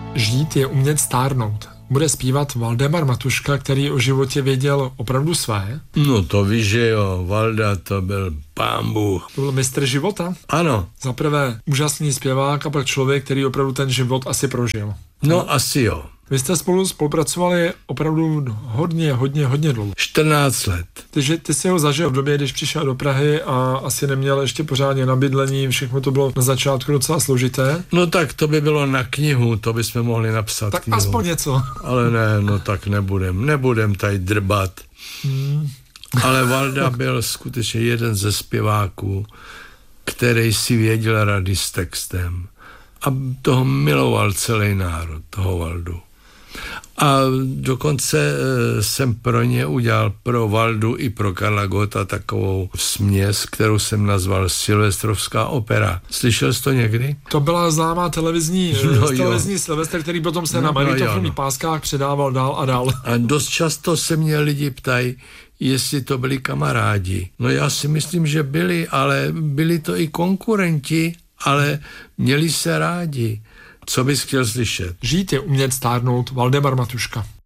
Žít je umět stárnout. Bude zpívat Valdemar Matuška, který o životě věděl opravdu své. No to víš, že jo, Valda to byl pán Bůh. To byl mistr života? Ano. Za prvé úžasný zpěvák a pak člověk, který opravdu ten život asi prožil. No asi jo. Vy jste spolupracovali opravdu hodně dlouho. 14 let. Takže ty si ho zažil v době, když přišel do Prahy a asi neměl ještě pořádně na bydlení, všechno to bylo na začátku docela složité. No tak to by bylo na knihu, to bychom mohli napsat tak knihu. Aspoň něco. Ale ne, no tak nebudem tady drbat. Ale Valda byl skutečně jeden ze zpěváků, který si věděl rady s textem. A toho miloval celý národ, toho Valdu. A dokonce jsem pro ně udělal pro Valdu i pro Karla Gotta takovou směs, kterou jsem nazval Silvestrovská opera. Slyšel jsi to někdy? To byla známá televizní Silvestr, který potom se na magnetofonních páskách předával dál a dál. A dost často se mě lidi ptají, jestli to byli kamarádi. No já si myslím, že byli, ale byli to i konkurenti, ale měli se rádi. Co bys chtěl slyšet? Žít je umět stárnout, Valdemar Matuška.